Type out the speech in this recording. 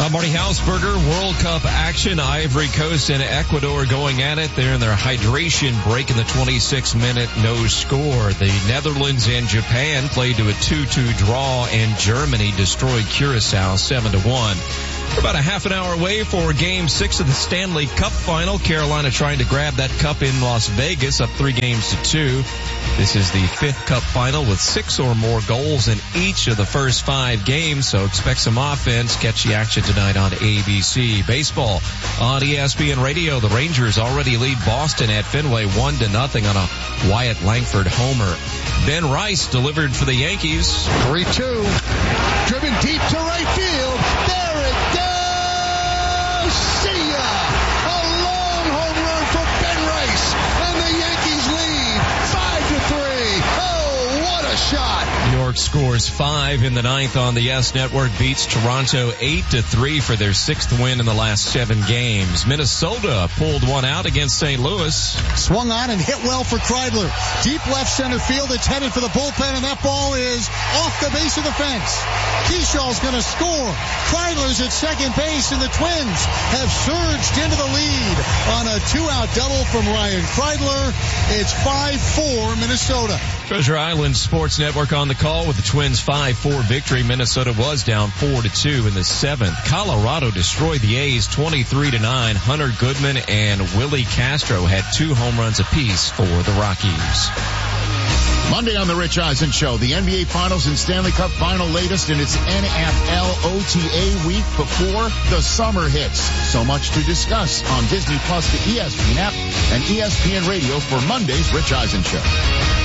I'm Marty Hausberger. World Cup action. Ivory Coast and Ecuador going at it. They're in their hydration break in the 26-minute no score. The Netherlands and Japan played to a 2-2 draw, and Germany destroyed Curacao 7-1. We're about a half an hour away for Game 6 of the Stanley Cup Final. Carolina trying to grab that cup in Las Vegas, up 3-2. This is the 5th Cup Final with 6 or more goals in each of the first 5 games, so expect some offense. Catch the action tonight on ABC. Baseball on ESPN Radio. The Rangers already lead Boston at Fenway 1-0 on a Wyatt Langford homer. Ben Rice delivered for the Yankees. 3-2. Driven deep to right field. There it goes. See ya. A long home run for Ben Rice. And the Yankees lead 5-3. Oh, what a shot. New York scores 5 in the 9th on the YES Network, beats Toronto 8-3 for their 6th win in the last 7 games. Minnesota pulled one out against St. Louis. Swung on and hit well for Kreidler. Deep left center field. It's headed for the bullpen, and that ball is off the base of the fence. Keyshaw's going to score. Kreidler's at second base, and the Twins have surged into the lead on a 2-out double from Ryan Kreidler. It's 5-4 Minnesota. Treasure Island Sports Network on the call with the Twins' 5-4 victory. Minnesota was down 4-2 in the 7th. Colorado destroyed the A's 23-9. Hunter Goodman and Willie Castro had 2 home runs apiece for the Rockies. Monday on the Rich Eisen Show, the NBA Finals and Stanley Cup Final latest in its NFL OTA week before the summer hits. So much to discuss on Disney Plus, the ESPN app, and ESPN Radio for Monday's Rich Eisen Show.